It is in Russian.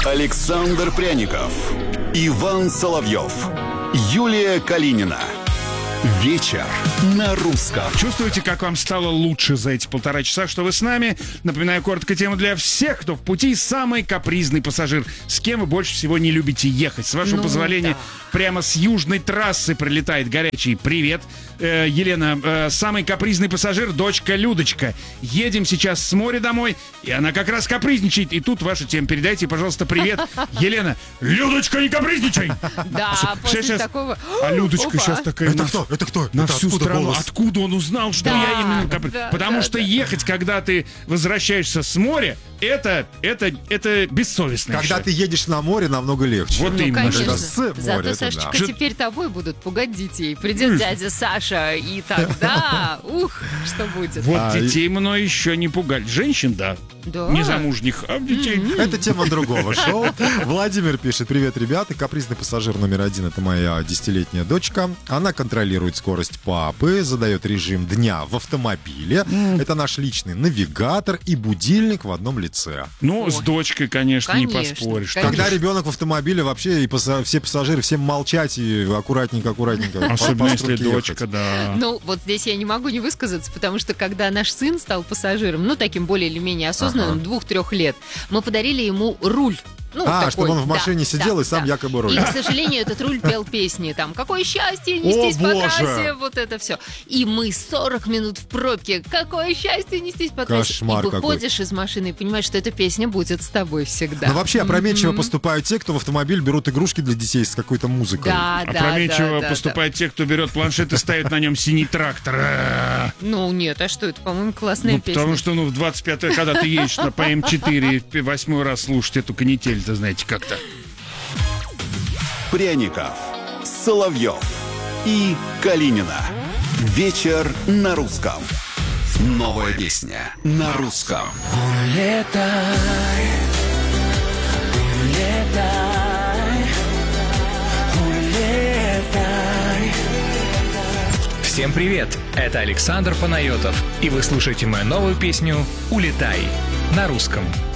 Александр Пряников, Иван Соловьев, Юлия Калинина. Вечер на русском. Чувствуете, как вам стало лучше за эти 1,5 часа, что вы с нами? Напоминаю, короткая тема для всех, кто в пути. Самый капризный пассажир. С кем вы больше всего не любите ехать? С вашего позволения, прямо с южной трассы прилетает горячий привет. Елена, самый капризный пассажир, дочка Людочка. Едем сейчас с моря домой, и она как раз капризничает. И тут ваша тема. Передайте, пожалуйста, привет. Елена, Людочка, не капризничай! Да, после такого... А Людочка сейчас такая... Это кто? На Это всю откуда страну. голос? Откуда он узнал, что я именно капризный? Потому что ехать, когда ты возвращаешься с моря, это бессовестно. Когда ты едешь на море, намного легче. Вот именно. Конечно. С моря, Зато, это Сашечка, да. теперь тобой будут пугать детей. Придет дядя Саша, и тогда, что будет. Вот детей мной еще не пугали. Женщин, да. Да. Незамужних, а детей... Это тема другого шоу. Владимир пишет: привет, ребята. Капризный пассажир номер 1 — это моя 10-летняя дочка. Она контролирует скорость папы, задает режим дня в автомобиле. Это наш личный навигатор и будильник в одном лице. Ну, с дочкой, конечно, не Конечно, поспоришь. конечно. Когда ребенок в автомобиле, вообще и все пассажиры, всем молчать и аккуратненько. Особенно по если струнке дочка, ехать. да. Ну, вот здесь я не могу не высказаться, потому что когда наш сын стал пассажиром, ну, таким более или менее осознанным, 2-3 лет, мы подарили ему руль. Ну, такой, чтобы он в машине да, сидел да, и сам да. якобы руль. И, к сожалению, этот руль пел песни, там, «Какое счастье нестись О, по Боже! трассе», вот это все. И мы 40 минут в пробке, «Какое счастье нестись по трассе». Кошмар и выходишь из машины и понимаешь, что эта песня будет с тобой всегда. Но вообще опрометчиво поступают те, кто в автомобиль берут игрушки для детей с какой-то музыкой. Да, Опрометчиво да. поступают те, кто берет планшет и ставит на нем синий трактор. Ну, нет, а что это, по-моему, классная Ну, песня. потому что, в 25-е, когда ты едешь по М4, 8-й раз слушать эту канитель-то, знаете, как-то. Пряников, Соловьев и Калинина. Вечер на русском. Новая песня на русском. Всем привет! Это Александр Панайотов, и вы слушаете мою новую песню «Улетай» на русском.